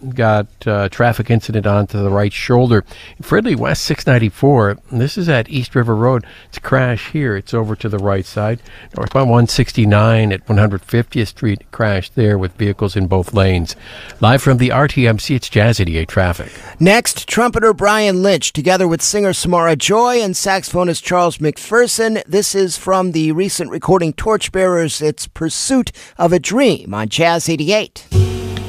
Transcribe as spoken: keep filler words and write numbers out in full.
got a traffic incident onto the right shoulder. Fridley West six ninety-four. This is at East River Road. It's a crash here. It's over to the right side. Northbound one sixty-nine at one hundred fiftieth Street. Crash there with vehicles in both lanes. Live from the R T M C, it's Jazz eighty-eight traffic. Next, trumpeter Brian Lynch, together with singer Samara Joy and saxophonist Charles McPherson. This is from the recent recording Torchbearers. It's Pursuit of a Dream on Jazz eighty-eight.